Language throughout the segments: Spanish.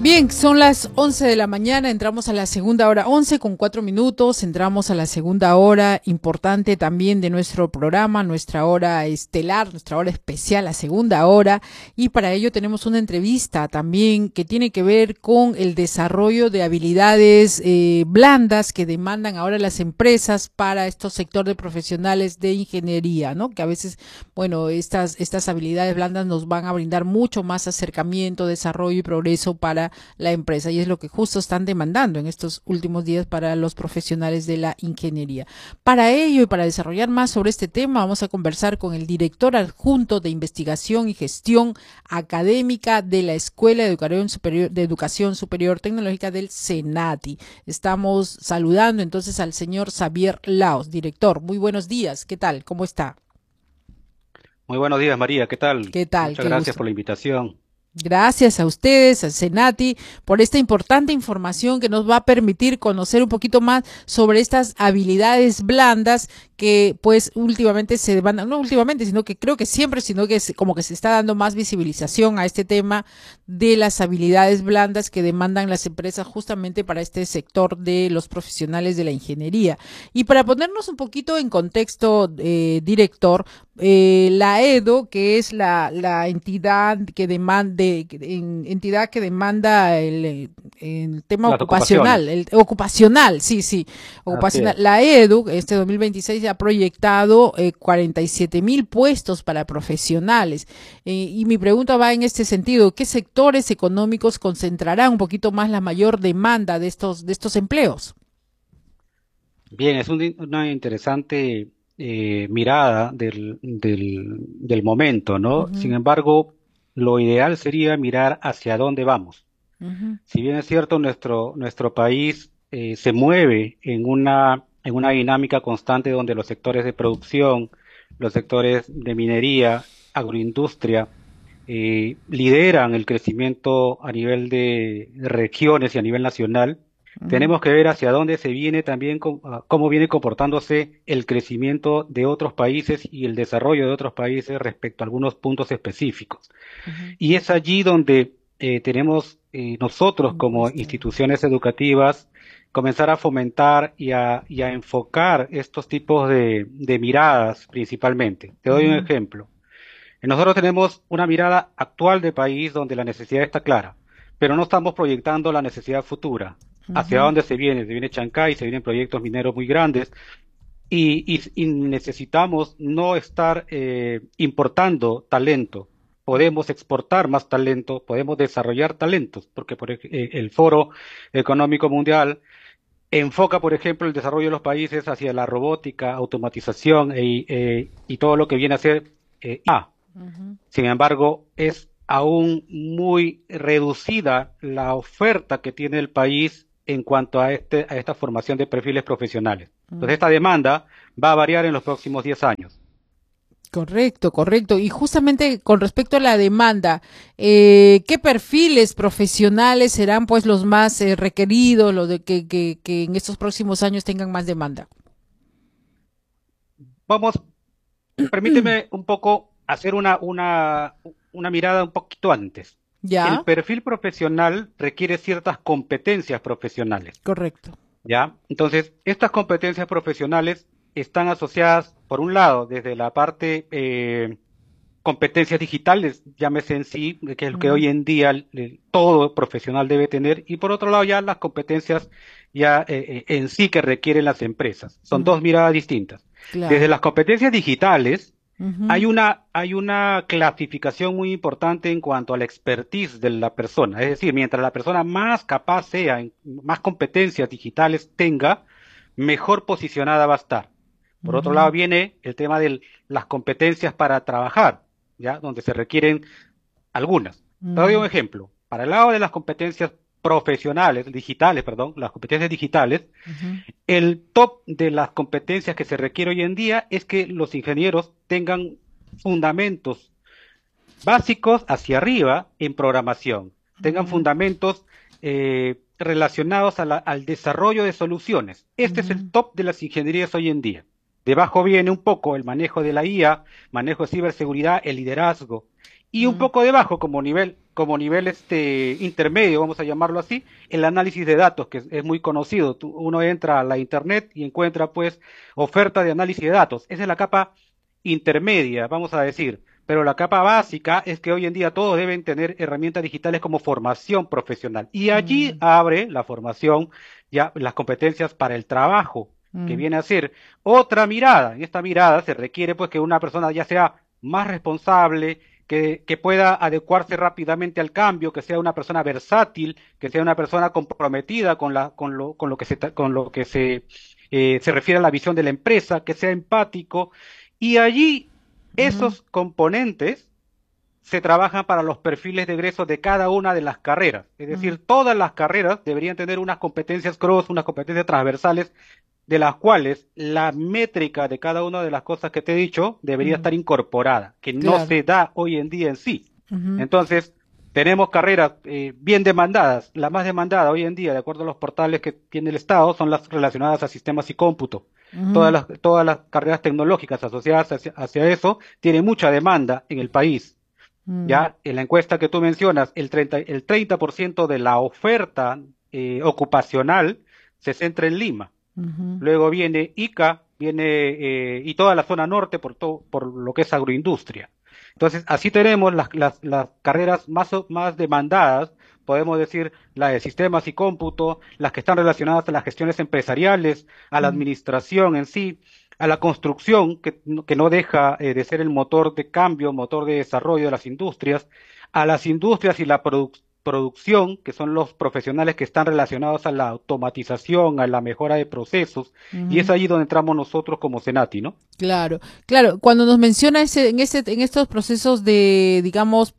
Bien, son las 11 de la mañana, entramos a la segunda hora, 11:04, entramos a la segunda hora importante también de nuestro programa, nuestra hora estelar, nuestra hora especial, la segunda hora, y para ello tenemos una entrevista también que tiene que ver con el desarrollo de habilidades blandas que demandan ahora las empresas para estos sectores de profesionales de ingeniería, ¿no? Que a veces, bueno, estas habilidades blandas nos van a brindar mucho más acercamiento, desarrollo y progreso para la empresa, y es lo que justo están demandando en estos últimos días para los profesionales de la ingeniería. Para ello y para desarrollar más sobre este tema, vamos a conversar con el director adjunto de investigación y gestión académica de la Escuela de Educación Superior Tecnológica del SENATI. Estamos saludando entonces al señor Xavier Laos. Director, muy buenos días, ¿qué tal? ¿Cómo está? Muy buenos días, María. ¿Qué tal? ¿Qué tal? Muchas Qué gracias gusto. por la invitación. Gracias a ustedes, al Senati, por esta importante información que nos va a permitir conocer un poquito más sobre estas habilidades blandas que pues últimamente se van, no últimamente, sino que creo que siempre, sino que como que se está dando más visibilización a este tema de las habilidades blandas que demandan las empresas justamente para este sector de los profesionales de la ingeniería. Y para ponernos un poquito en contexto, director, la EDO, que es la entidad que entidad que demanda el tema Las ocupaciones. ocupacional, sí, sí, Así ocupacional. es. La EDU, este 2026, ha proyectado 47,000 puestos para profesionales. Y mi pregunta va en este sentido: ¿qué sectores económicos concentrarán un poquito más la mayor demanda de estos empleos? Bien, es una interesante mirada del momento, ¿no? Sin Ujú, embargo, lo ideal sería mirar hacia dónde vamos. ujú, Si bien es cierto, nuestro país se mueve en una dinámica constante donde los sectores de producción, los sectores de minería, agroindustria, lideran el crecimiento a nivel de regiones y a nivel nacional. ujú. Tenemos que ver hacia dónde se viene también, cómo viene comportándose el crecimiento de otros países y el desarrollo de otros países respecto a algunos puntos específicos. Ujú. Y es allí donde tenemos nosotros como Encuesta. instituciones educativas comenzar a fomentar y a enfocar estos tipos de miradas principalmente. Te doy un Ujú, ejemplo. Nosotros tenemos una mirada actual de país donde la necesidad está clara, pero no estamos proyectando la necesidad futura. ¿Hacia ujú, dónde se viene? Se viene Chancay, se vienen proyectos mineros muy grandes y necesitamos no estar importando talento. Podemos exportar más talento, podemos desarrollar talentos, porque el Foro Económico Mundial enfoca, por ejemplo, el desarrollo de los países hacia la robótica, automatización y todo lo que viene a ser IA. ujú. Sin embargo, es aún muy reducida la oferta que tiene el país en cuanto a a esta formación de perfiles profesionales. Entonces, Mm. esta demanda va a variar en los próximos 10 años. Correcto, correcto. Y justamente con respecto a la demanda, ¿qué perfiles profesionales serán pues los más requeridos, los de que en estos próximos años tengan más demanda? Vamos, permíteme un poco hacer una mirada un poquito antes. El Ya, perfil profesional requiere ciertas competencias profesionales. correcto. ¿Ya? Entonces, estas competencias profesionales están asociadas, por un lado, desde la parte competencias digitales, llámese en sí, que es lo que Ujú, hoy en día todo profesional debe tener, y por otro lado ya las competencias ya en sí que requieren las empresas. Son ujú, dos miradas distintas. Desde claro. las competencias digitales, Ujú, hay una clasificación muy importante en cuanto a la expertise de la persona. Es decir, mientras la persona más capaz sea, más competencias digitales tenga, mejor posicionada va a estar. Por otro lado ujú, viene el tema de las competencias para trabajar, ¿ya? Donde se requieren algunas. Te doy un ujú, ejemplo. Para el lado de las competencias profesionales, digitales, perdón, las competencias digitales, ujú, el top de las competencias que se requiere hoy en día es que los ingenieros tengan fundamentos básicos hacia arriba en programación, tengan ujú, fundamentos relacionados a al desarrollo de soluciones. Este es el ujú, top de las ingenierías hoy en día. Debajo viene un poco el manejo de la IA, manejo de ciberseguridad, el liderazgo. y un Mm, poco debajo, como nivel intermedio, vamos a llamarlo así, el análisis de datos, que es muy conocido. Uno entra a la internet y encuentra pues oferta de análisis de datos. Esa es la capa intermedia, vamos a decir. Pero la capa básica es que hoy en día todos deben tener herramientas digitales como formación profesional. Y allí mm, abre la formación, ya las competencias para el trabajo, que mm, viene a ser otra mirada. En esta mirada se requiere pues que una persona ya sea más responsable, que pueda adecuarse rápidamente al cambio, que sea una persona versátil, que sea una persona comprometida con lo que se refiere a la visión de la empresa, que sea empático. Y allí ujú, esos componentes se trabajan para los perfiles de egreso de cada una de las carreras. Es mm, decir, todas las carreras deberían tener unas competencias cross, unas competencias transversales, de las cuales la métrica de cada una de las cosas que te he dicho debería mm, estar incorporada, que no claro. se da hoy en día en sí. Ujú, Entonces, tenemos carreras bien demandadas. La más demandada hoy en día, de acuerdo a los portales que tiene el Estado, son las relacionadas a sistemas y cómputo. ujú, Todas las carreras tecnológicas asociadas hacia eso tienen mucha demanda en el país. mm, Ya en la encuesta que tú mencionas, el 30% de la oferta ocupacional se centra en Lima. ujú, Luego viene Ica, y toda la zona norte por lo que es agroindustria. Entonces, así tenemos las carreras más demandadas, podemos decir la de sistemas y cómputo, las que están relacionadas a las gestiones empresariales, a la mm. administración en sí, a la construcción, que no deja de ser el motor de cambio, motor de desarrollo de las industrias, a las industrias y la producción, que son los profesionales que están relacionados a la automatización, a la mejora de procesos, y es Ujú. allí donde entramos nosotros como Senati, ¿no? Claro, claro. Cuando nos menciona en estos procesos de, digamos,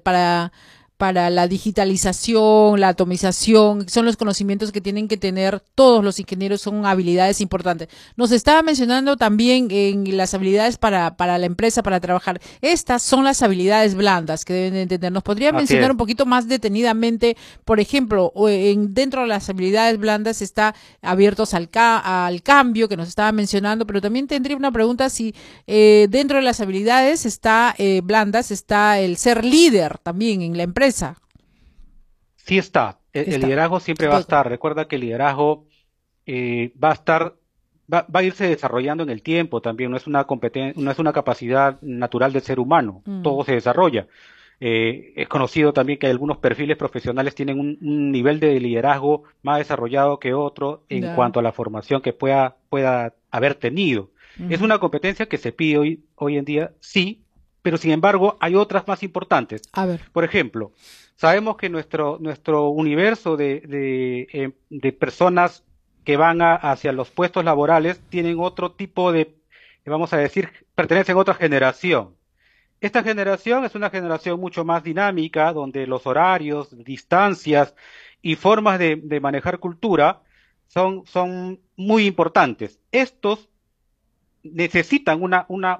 para la digitalización, la atomización, son los conocimientos que tienen que tener todos los ingenieros, son habilidades importantes. Nos estaba mencionando también en las habilidades para la empresa, para trabajar. Estas son las habilidades blandas que deben de entender. ¿Nos podría Así mencionar un es. poquito más detenidamente, por ejemplo, dentro de las habilidades blandas está abiertos al cambio que nos estaba mencionando, pero también tendría una pregunta si dentro de las habilidades está blandas, está el ser líder también en la empresa. Sí está. El Está. liderazgo siempre va a Todo. estar. Recuerda que el liderazgo va a estar, va a irse desarrollando en el tiempo también. No es una capacidad natural del ser humano. Mm, Todo se desarrolla. Es conocido también que algunos perfiles profesionales tienen un nivel de liderazgo más desarrollado que otro en ya. cuanto a la formación que pueda haber tenido. Es Ujú. una competencia que se pide hoy en día, sí, pero sin embargo hay otras más importantes. A ver. Por ejemplo, sabemos que nuestro universo de personas que van hacia los puestos laborales tienen otro tipo vamos a decir, pertenecen a otra generación. Esta generación es una generación mucho más dinámica, donde los horarios, distancias y formas de manejar cultura son muy importantes. Estos necesitan